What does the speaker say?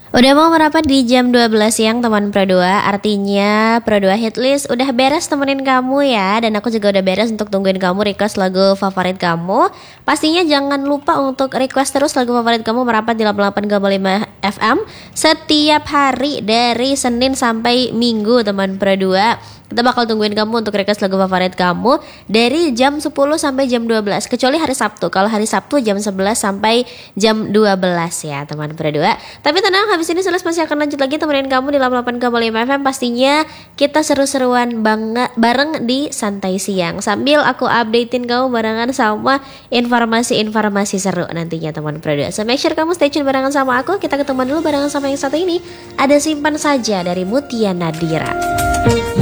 Udah mau merapat di jam 12 siang teman Pro 2. Artinya Pro 2 Hitlist udah beres temenin kamu ya. Dan aku juga udah beres untuk tungguin kamu request lagu favorit kamu. Pastinya jangan lupa untuk request terus lagu favorit kamu merapat di 88,5 FM setiap hari dari Senin sampai Minggu teman Pro 2. Kita bakal tungguin kamu untuk request lagu favorit kamu dari jam 10 sampai jam 12. Kecuali hari Sabtu. Kalau hari Sabtu jam 11 sampai jam 12 ya teman Pro 2. Tapi tenang, habis ini Sules masih akan lanjut lagi temenin kamu di 88,5 FM. Pastinya kita seru-seruan banget bareng di Santai Siang. Sambil aku updatein kamu barengan sama informasi-informasi seru nantinya teman Pro 2. So make sure kamu stay tune barengan sama aku. Kita ketemu dulu barengan sama yang satu ini. Ada Simpan Saja dari Mutia Nadira.